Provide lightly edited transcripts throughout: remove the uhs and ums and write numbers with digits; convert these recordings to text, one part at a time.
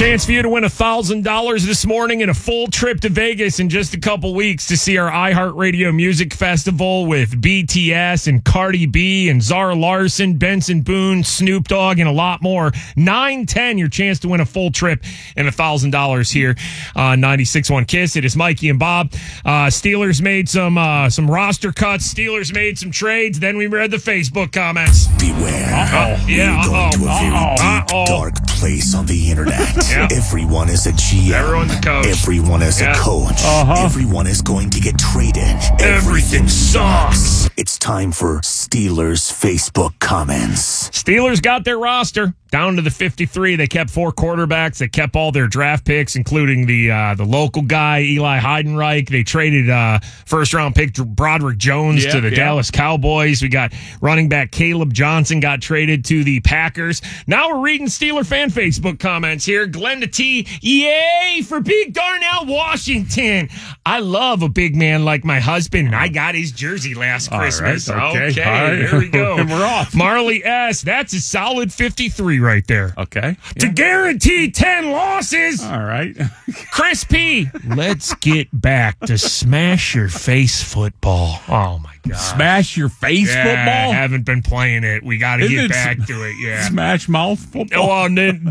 Chance for you to win $1,000 this morning and a full trip to Vegas in just a couple weeks to see our iHeartRadio Music Festival with BTS and Cardi B and Zara Larsson, Benson Boone, Snoop Dogg, and a lot more. 9-10, your chance to win a full trip and $1,000 here on 96.1 KISS. It is Mikey and Bob. Steelers made some roster cuts. Steelers made some trades. Then we read the Facebook comments. Beware. You're going to a very deep, dark place on the internet. Yep. Everyone is a GM. Everyone's a coach. Everyone is a coach. Everyone is going to get traded. Everything sucks. It's time for Steelers Facebook comments. Steelers got their roster down to the 53. They kept 4 quarterbacks. They kept all their draft picks, including the local guy, Eli Heidenreich. They traded first-round pick Broderick Jones to the Dallas Cowboys. We got running back Caleb Johnson got traded to the Packers. Now we're reading Steeler fan Facebook comments here. Glenda T, yay for Big Darnell Washington. I love a big man like my husband, and I got his jersey last Christmas. Right, okay. Here we go. And we're off. Marley S, that's a solid 53 right there. Okay. To guarantee 10 losses. All right. Chris P, let's get back to smash your face football. Oh, my God. Smash your face football? I haven't been playing it. We got to get back to it, yeah. Smash mouth football? Well,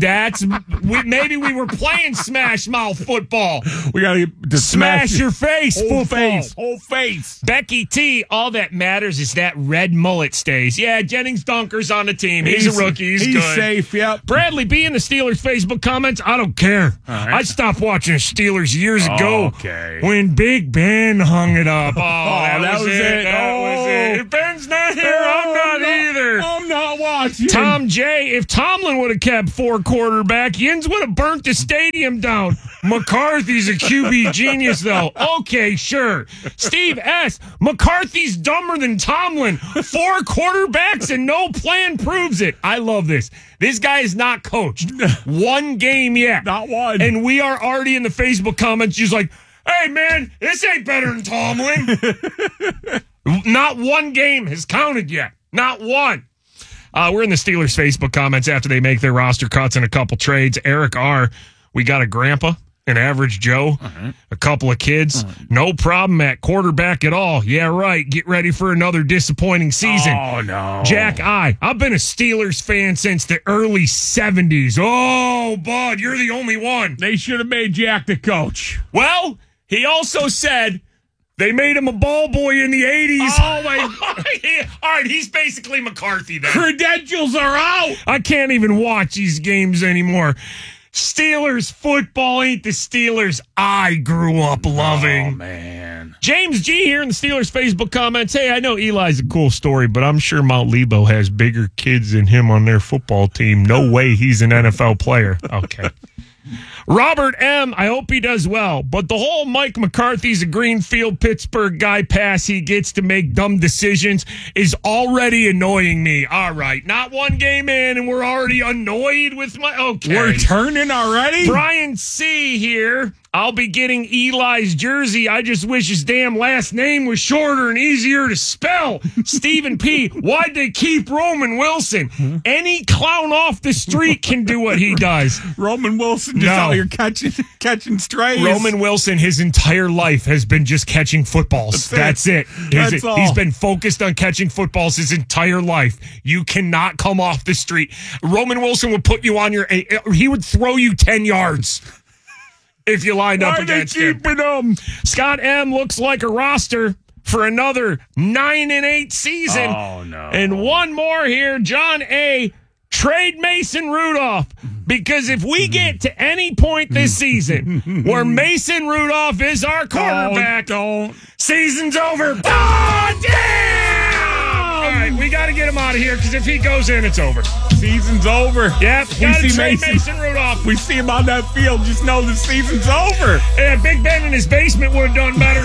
maybe we were playing smash mouth football. We got to get to smash your face football. Whole face. Becky T, all that matters is that red mullet stays. Yeah, Jennings Dunker's on the team. He's a rookie. He's good. Safe, yep. Bradley B in the Steelers Facebook comments, I don't care. Right. I stopped watching the Steelers years ago Okay. when Big Ben hung it up. that was it. That was it. If Ben's not here, I'm not either. I'm not watching. Tom J, if Tomlin would have kept 4 quarterback, Yins would have burnt the stadium down. McCarthy's a QB genius, though. Okay, sure. Steve S, McCarthy's dumber than Tomlin. 4 quarterbacks and no plan proves it. I love this. This guy is not coached 1 game yet. Not one. And we are already in the Facebook comments just like, hey, man, this ain't better than Tomlin. Not 1 game has counted yet. Not one. We're in the Steelers Facebook comments after they make their roster cuts and a couple trades. Eric R., we got a grandpa, an average Joe, a couple of kids. No problem at quarterback at all. Yeah, right. Get ready for another disappointing season. Oh, no. Jack I. I've been a Steelers fan since the early 70s. Oh, Bud, you're the only one. They should have made Jack the coach. Well, he also said they made him a ball boy in the 80s. Oh, my. All right, he's basically McCarthy then. Credentials are out. I can't even watch these games anymore. Steelers football ain't the Steelers I grew up loving. Oh, man. James G here in the Steelers Facebook comments. Hey, I know Eli's a cool story, but I'm sure Mount Lebo has bigger kids than him on their football team. No way he's an NFL player. Okay. Robert M., I hope he does well, but the whole Mike McCarthy's a Greenfield, Pittsburgh guy pass he gets to make dumb decisions is already annoying me. All right, not 1 game in, and we're already annoyed with my... Okay. We're turning already? Brian C. here. I'll be getting Eli's jersey. I just wish his damn last name was shorter and easier to spell. Stephen P. Why'd they keep Roman Wilson? Any clown off the street can do what he does. Roman Wilson just out here catching strays. Roman Wilson, his entire life has been just catching footballs. That's it. That's all. He's been focused on catching footballs his entire life. You cannot come off the street. Roman Wilson would put you on he would throw you 10 yards. If you lined up against him. Scott M. looks like a roster for another 9-8 season. Oh, no. And one more here. John A. Trade Mason Rudolph. Because if we get to any point this season where Mason Rudolph is our quarterback, season's over. Oh, damn! All right, we got to get him out of here because if he goes in, it's over. Season's over. Yep, got to trade Mason Rudolph. We see him on that field, just know the season's over. Yeah, Big Ben in his basement would have done better.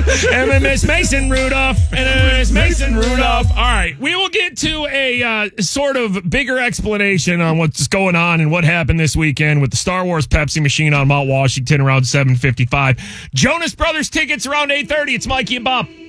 MMS Mason Rudolph. MMS Mason Rudolph. All right, we will get to a sort of bigger explanation on what's going on and what happened this weekend with the Star Wars Pepsi machine on Mount Washington around 7:55. Jonas Brothers tickets around 8:30. It's Mikey and Bob.